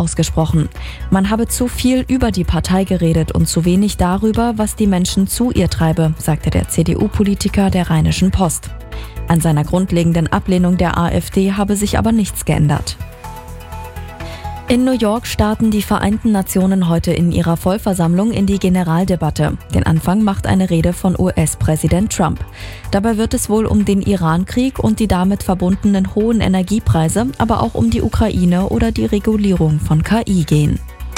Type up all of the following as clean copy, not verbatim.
ausgesprochen. Man habe zu viel über die Partei geredet und zu wenig darüber, was die Menschen zu ihr treibe, sagte der CDU-Politiker der Rheinischen Post. An seiner grundlegenden Ablehnung der AfD habe sich aber nichts geändert. In New York starten die Vereinten Nationen heute in ihrer Vollversammlung in die Generaldebatte. Den Anfang macht eine Rede von US-Präsident Trump. Dabei wird es wohl um den Iran-Krieg und die damit verbundenen hohen Energiepreise, aber auch um die Ukraine oder die Regulierung von KI gehen.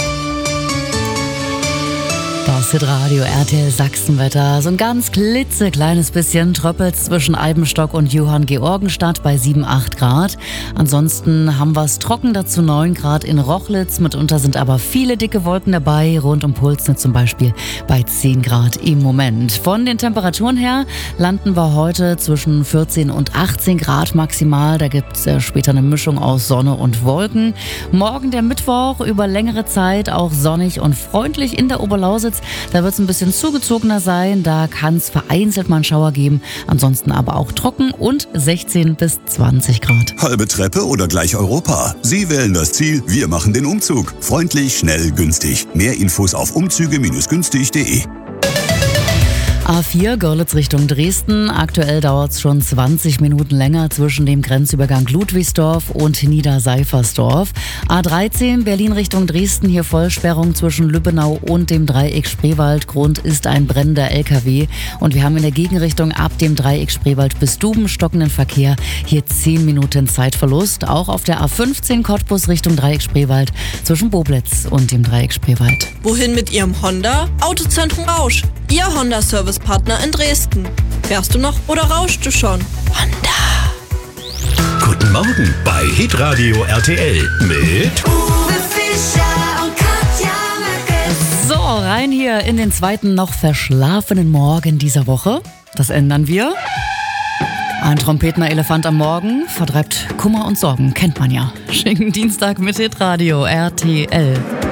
Das Hitradio RTL Sachsenwetter. So ein ganz klitzekleines bisschen tröppelt zwischen Eibenstock und Johanngeorgenstadt bei 7-8 Grad. Ansonsten haben wir es trocken, dazu 9 Grad in Rochlitz. Mitunter sind aber viele dicke Wolken dabei, rund um Pulsnitz zum Beispiel bei 10 Grad im Moment. Von den Temperaturen her landen wir heute zwischen 14 und 18 Grad maximal. Da gibt es später eine Mischung aus Sonne und Wolken. Morgen der Mittwoch über längere Zeit auch sonnig und freundlich in der Oberlausitz. Da wird es ein bisschen zugezogener sein, da kann es vereinzelt mal einen Schauer geben, ansonsten aber auch trocken und 16 bis 20 Grad. Halbe Treppe oder gleich Europa? Sie wählen das Ziel, wir machen den Umzug. Freundlich, schnell, günstig. Mehr Infos auf umzüge-günstig.de. A4 Görlitz Richtung Dresden. Aktuell dauert es schon 20 Minuten länger zwischen dem Grenzübergang Ludwigsdorf und Niederseifersdorf. A13 Berlin Richtung Dresden. Hier Vollsperrung zwischen Lübbenau und dem Dreieck Spreewald. Grund ist ein brennender LKW. Und wir haben in der Gegenrichtung ab dem Dreieck Spreewald bis Duben stockenden Verkehr. Hier 10 Minuten Zeitverlust. Auch auf der A15 Cottbus Richtung Dreieck Spreewald zwischen Boblitz und dem Dreieck Spreewald. Wohin mit Ihrem Honda? Autozentrum Rausch. Ihr Honda-Service-Partner in Dresden. Fährst du noch oder rauschst du schon? Honda. Guten Morgen bei Hitradio RTL mit Uwe Fischer und Katja Möckes. So, rein hier in den zweiten noch verschlafenen Morgen dieser Woche. Das ändern wir. Ein trompetener Elefant am Morgen vertreibt Kummer und Sorgen, kennt man ja. Schicken Dienstag mit Hitradio RTL.